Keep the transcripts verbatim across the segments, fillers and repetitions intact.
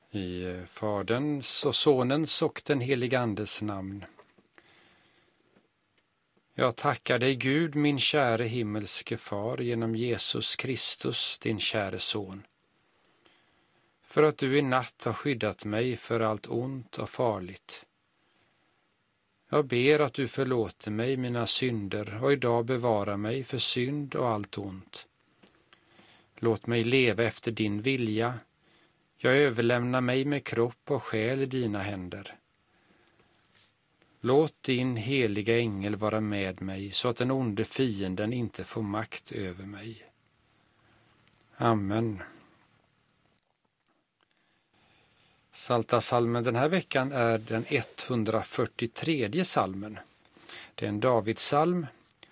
I Faderns och Sonens och den helige Andes namn. Jag tackar dig Gud, min käre himmelske far, genom Jesus Kristus, din käre son, för att du i natt har skyddat mig för allt ont och farligt. Jag ber att du förlåter mig mina synder och idag bevarar mig för synd och allt ont. Låt mig leva efter din vilja. Jag överlämnar mig med kropp och själ i dina händer. Låt din heliga ängel vara med mig så att den onde fienden inte får makt över mig. Amen. Psaltarpsalmen den här veckan är den etthundrafyrtiotredje psalmen. Det är en Davidssalm.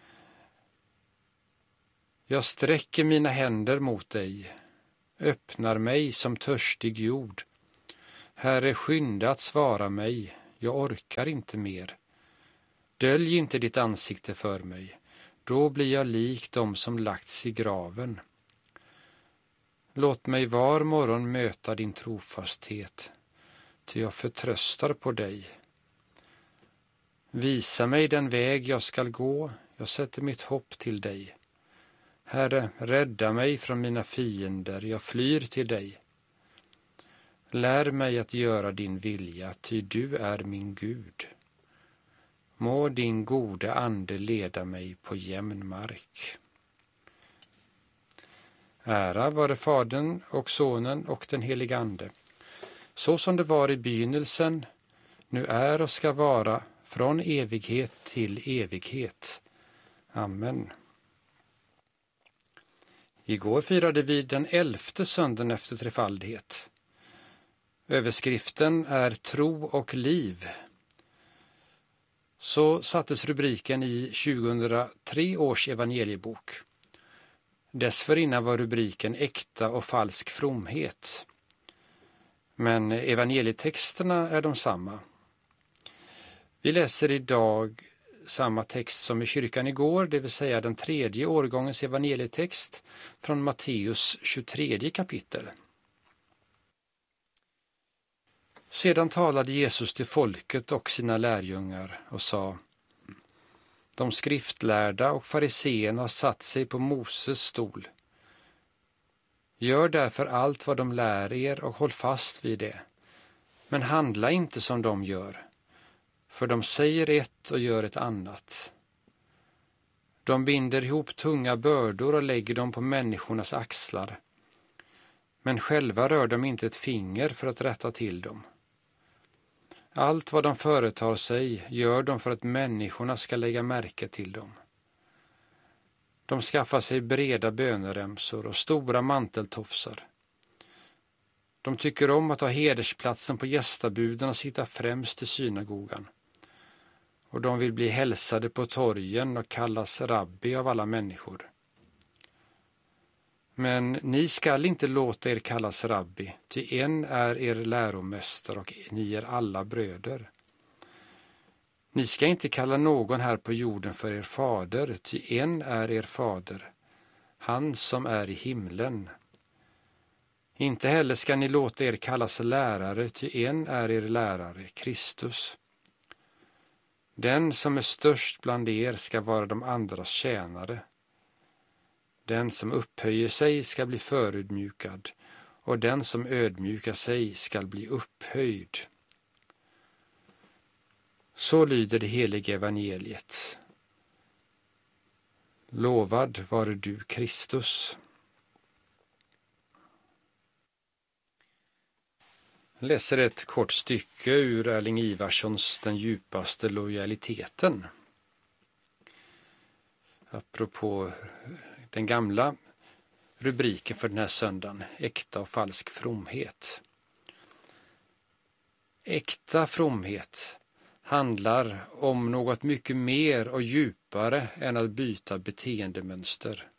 Jag sträcker mina händer mot dig, öppnar mig som törstig jord. Herre, skynda att svara mig, jag orkar inte mer. Dölj inte ditt ansikte för mig, då blir jag lik dem som lagts i graven. Låt mig var morgon möta din trofasthet, ty jag förtröstar på dig. Visa mig den väg jag skall gå, jag sätter mitt hopp till dig. Herre, rädda mig från mina fiender, jag flyr till dig. Lär mig att göra din vilja, ty du är min Gud. Må din gode ande leda mig på jämn mark. Ära vare Fadern och Sonen och den helige Ande, så som det var i begynnelsen, nu är och ska vara, från evighet till evighet. Amen. Igår firade vi den elfte söndagen efter trefaldighet. Överskriften är tro och liv. Så sattes rubriken i tjugohundratre års evangeliebok. Dessförinnan var rubriken äkta och falsk fromhet. Men evangelietexterna är de samma. Vi läser idag samma text som i kyrkan igår, det vill säga den tredje årgångens evangelietext från Matteus tjugotredje kapitel. Sedan talade Jesus till folket och sina lärjungar och sa: De skriftlärda och fariseerna har satt sig på Moses stol. Gör därför allt vad de lär er och håll fast vid det. Men handla inte som de gör, för de säger ett och gör ett annat. De binder ihop tunga bördor och lägger dem på människornas axlar, men själva rör de inte ett finger för att rätta till dem. Allt vad de företar sig gör de för att människorna ska lägga märke till dem. De skaffar sig breda böneremsor och stora manteltofsar. De tycker om att ha hedersplatsen på gästabuden och sitta främst i synagogan. Och de vill bli hälsade på torgen och kallas rabbi av alla människor. Men ni skall inte låta er kallas rabbi, ty en är er läromästare och ni är alla bröder. Ni ska inte kalla någon här på jorden för er fader, ty en är er fader, han som är i himlen. Inte heller ska ni låta er kallas lärare, ty en är er lärare, Kristus. Den som är störst bland er ska vara de andras tjänare. Den som upphöjer sig ska bli förödmjukad, och den som ödmjukar sig ska bli upphöjd. Så lyder det heliga evangeliet. Lovad vare du, Kristus. Jag läser ett kort stycke ur Erling Ivarssons Den djupaste lojaliteten. Apropå den gamla rubriken för den här söndagen, äkta och falsk fromhet. Äkta fromhet handlar om något mycket mer och djupare än att byta beteendemönster.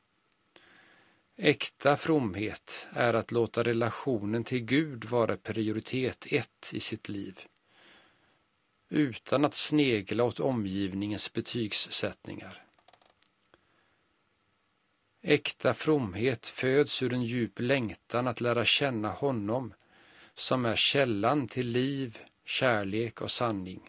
Äkta fromhet är att låta relationen till Gud vara prioritet ett i sitt liv, utan att snegla åt omgivningens betygssättningar. Äkta fromhet föds ur en djup längtan att lära känna honom som är källan till liv, kärlek och sanning.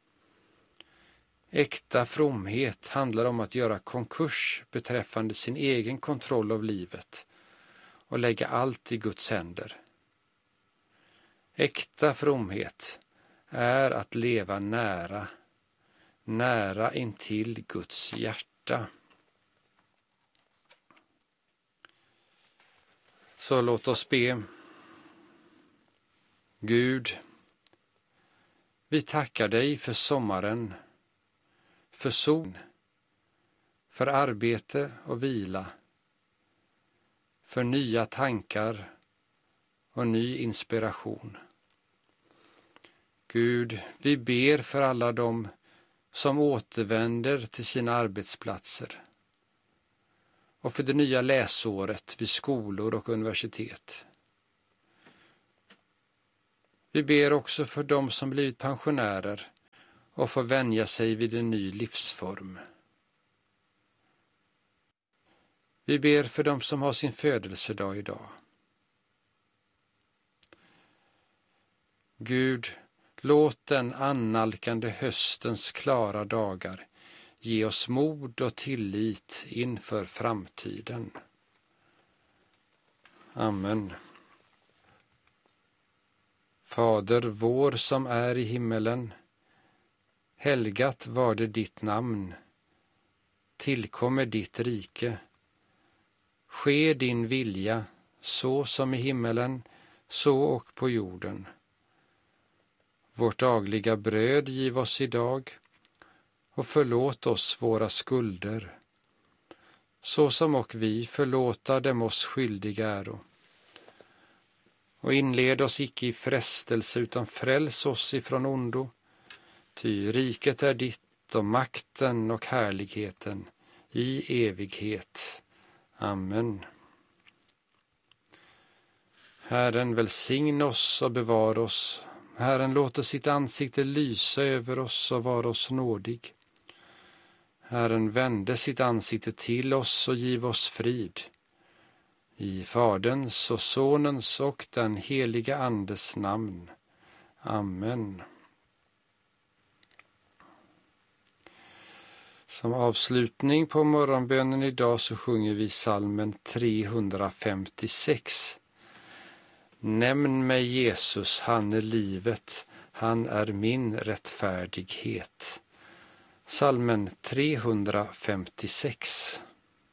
Äkta fromhet handlar om att göra konkurs beträffande sin egen kontroll av livet och lägga allt i Guds händer. Äkta fromhet är att leva nära, nära intill Guds hjärta. Så låt oss be. Gud, vi tackar dig för sommaren, för sol, för arbete och vila, för nya tankar och ny inspiration. Gud, vi ber för alla dem som återvänder till sina arbetsplatser och för det nya läsåret vid skolor och universitet. Vi ber också för dem som blivit pensionärer och får vänja sig vid en ny livsform. Vi ber för dem som har sin födelsedag idag. Gud, låt den annalkande höstens klara dagar ge oss mod och tillit inför framtiden. Amen. Fader vår som är i himmelen, helgat var det ditt namn. Tillkommer ditt rike. Ske din vilja, så som i himmelen, så och på jorden. Vårt dagliga bröd giv oss idag, och förlåt oss våra skulder, så som och vi förlåta dem oss skyldiga äro. Och inled oss icke i frestelse, utan fräls oss ifrån ondo. Ty riket är ditt och makten och härligheten i evighet. Amen. Herren välsigna oss och bevara oss. Herren låter sitt ansikte lysa över oss och vara oss nådig. Herren vände sitt ansikte till oss och giv oss frid. I Faderns och Sonens och den heliga Andes namn. Amen. Som avslutning på morgonbönen idag så sjunger vi psalmen trehundrafemtiosex. Nämn mig Jesus, han är livet, han är min rättfärdighet. Psalmen trehundrafemtiosex.